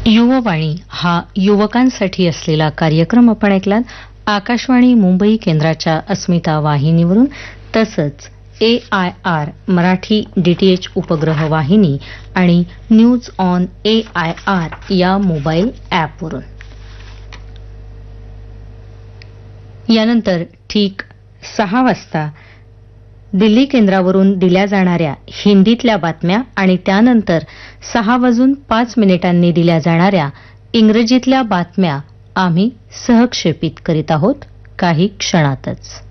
युववाणी हा युवकांसाठी असलेला कार्यक्रम आपण ऐकलात. आकाशवाणी मुंबई केंद्राच्या अस्मिता वाहिनीवरून तसंच AIR मराठी DTH उपग्रह वाहिनी आणि न्यूज ऑन AIR या मोबाईल ॲपवरून. यानंतर ठीक 6 वाजता दिल्ली केंद्रावरून दिल्या जाणाऱ्या हिंदीतल्या बातम्या आणि त्यानंतर 6:05 दिल्या जाणाऱ्या इंग्रजीतल्या बातम्या आम्ही सहक्षेपित करीत आहोत काही क्षणातच.